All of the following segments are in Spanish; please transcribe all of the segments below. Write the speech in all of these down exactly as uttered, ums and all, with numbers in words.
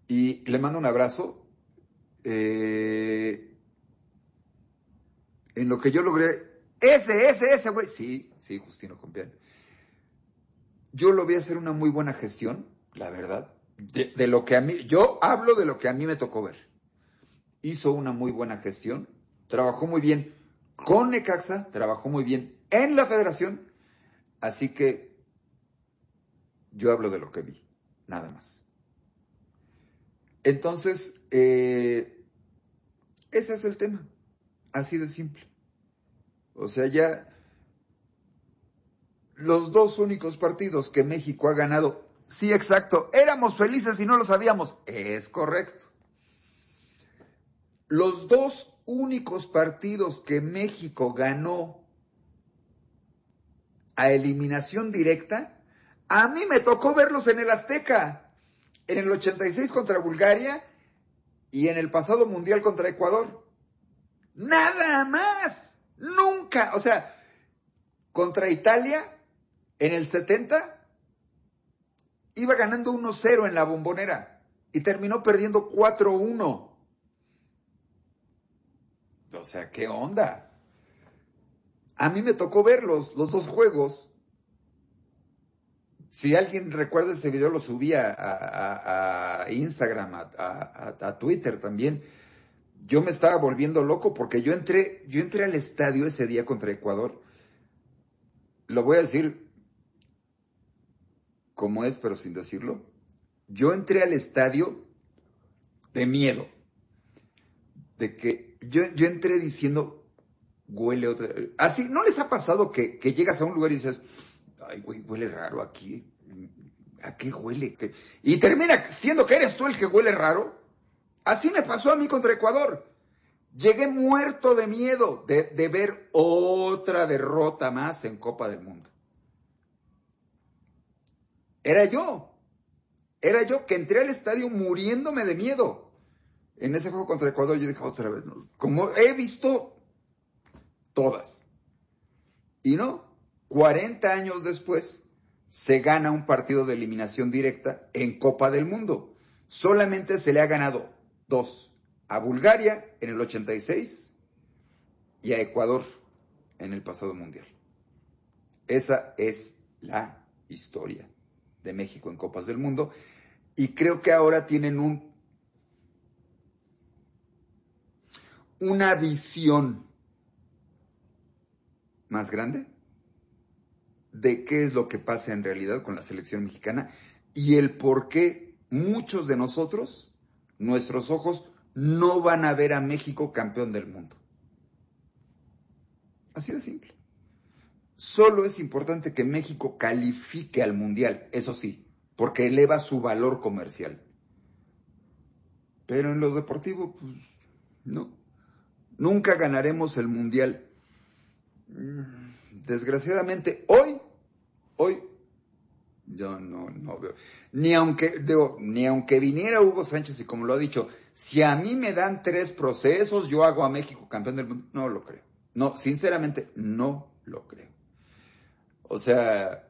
Y le mando un abrazo. Eh, en lo que yo logré, ese, ese, ese, güey. Sí, sí, Justino Compián. Yo lo vi hacer una muy buena gestión, la verdad. De, de lo que a mí, yo hablo de lo que a mí me tocó ver. Hizo una muy buena gestión, trabajó muy bien con Necaxa, trabajó muy bien en la federación, así que yo hablo de lo que vi, nada más. Entonces, eh, ese es el tema, así de simple. O sea, ya los dos únicos partidos que México ha ganado, sí, exacto, éramos felices y no lo sabíamos, es correcto. Los dos únicos partidos que México ganó a eliminación directa, a mí me tocó verlos en el Azteca, en el ochenta y seis contra Bulgaria y en el pasado Mundial contra Ecuador. Nada más, nunca, o sea, contra Italia en el setenta iba ganando uno cero en la Bombonera y terminó perdiendo cuatro uno. O sea, ¿qué onda? A mí me tocó verlos, los dos juegos. Si alguien recuerda ese video, lo subí a, a, a Instagram, a, a, a Twitter también. Yo me estaba volviendo loco porque yo entré, yo entré al estadio ese día contra Ecuador. Lo voy a decir como es, pero sin decirlo. Yo entré al estadio de miedo. De que yo, yo entré diciendo, huele otra vez. Así, ¿no les ha pasado que, que llegas a un lugar y dices, ay, güey, huele raro aquí? ¿A qué huele? Y termina siendo que eres tú el que huele raro. Así me pasó a mí contra Ecuador. Llegué muerto de miedo de, de ver otra derrota más en Copa del Mundo. Era yo. Era yo que entré al estadio muriéndome de miedo. En ese juego contra Ecuador yo dije, otra vez, no. Como he visto todas. Y no, cuarenta años después se gana un partido de eliminación directa en Copa del Mundo. Solamente se le ha ganado dos. A Bulgaria en el ochenta y seis y a Ecuador en el pasado Mundial. Esa es la historia de México en Copas del Mundo. Y creo que ahora tienen un, una visión más grande de qué es lo que pasa en realidad con la selección mexicana y el por qué muchos de nosotros, nuestros ojos, no van a ver a México campeón del mundo. Así de simple. Solo es importante que México califique al Mundial, eso sí, porque eleva su valor comercial. Pero en lo deportivo, pues, no. Nunca ganaremos el Mundial. Desgraciadamente, hoy, hoy, yo no, no veo. Ni aunque, digo, ni aunque viniera Hugo Sánchez y como lo ha dicho, si a mí me dan tres procesos, yo hago a México campeón del mundo. No lo creo. No, sinceramente, no lo creo. O sea,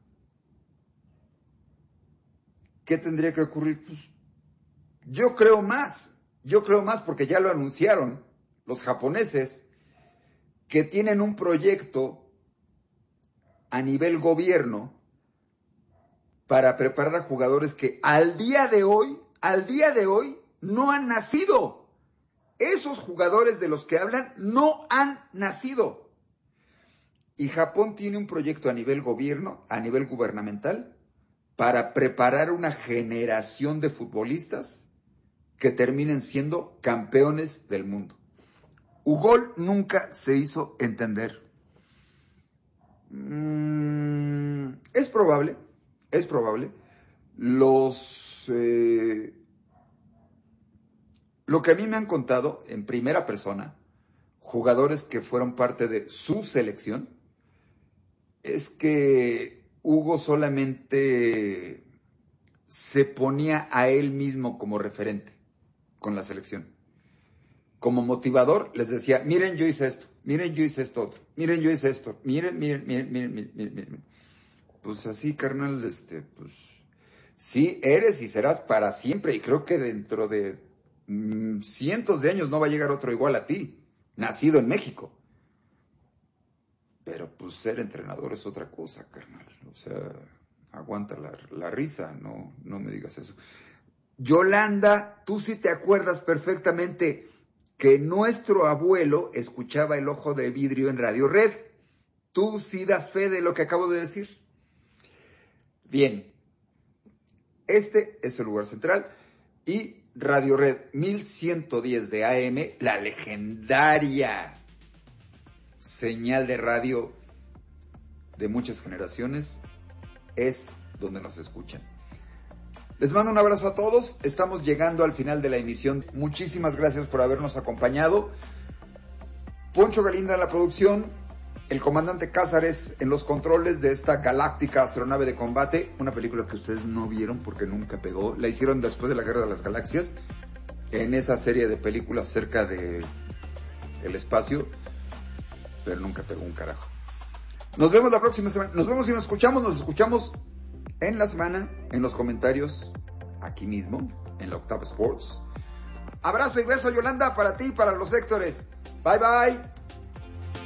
¿qué tendría que ocurrir? Pues, yo creo más, yo creo más porque ya lo anunciaron los japoneses, que tienen un proyecto a nivel gobierno para preparar a jugadores que al día de hoy, al día de hoy, no han nacido. Esos jugadores de los que hablan no han nacido. Y Japón tiene un proyecto a nivel gobierno, a nivel gubernamental, para preparar una generación de futbolistas que terminen siendo campeones del mundo. Ugol nunca se hizo entender. Mm, es probable, es probable. Los, eh, lo que a mí me han contado en primera persona, jugadores que fueron parte de su selección, es que Hugo solamente se ponía a él mismo como referente con la selección. Como motivador les decía, miren, yo hice esto, miren, yo hice esto otro, miren, yo hice esto, miren, miren, miren, miren, miren, miren. Pues así, carnal, este, pues, Sí, eres y serás para siempre. Y creo que dentro de mmm, cientos de años no va a llegar otro igual a ti, nacido en México. Pero pues ser entrenador es otra cosa, carnal. O sea, aguanta la, la risa, no, no me digas eso. Yolanda, tú sí te acuerdas perfectamente que nuestro abuelo escuchaba El Ojo de Vidrio en Radio Red. ¿Tú sí das fe de lo que acabo de decir? Bien, este es el lugar central y Radio Red mil ciento diez de A M, la legendaria señal de radio de muchas generaciones, es donde nos escuchan. Les mando un abrazo a todos, estamos llegando al final de la emisión. Muchísimas gracias por habernos acompañado. Poncho Galinda en la producción, el comandante Cázares en los controles de esta galáctica astronave de combate, una película que ustedes no vieron porque nunca pegó, la hicieron después de la Guerra de las Galaxias, en esa serie de películas cerca de el espacio, pero nunca pegó un carajo. Nos vemos la próxima semana, nos vemos y nos escuchamos, nos escuchamos en la semana, en los comentarios, aquí mismo, en la Octava Sports. Abrazo y beso, Yolanda, para ti y para los Héctores. Bye, bye.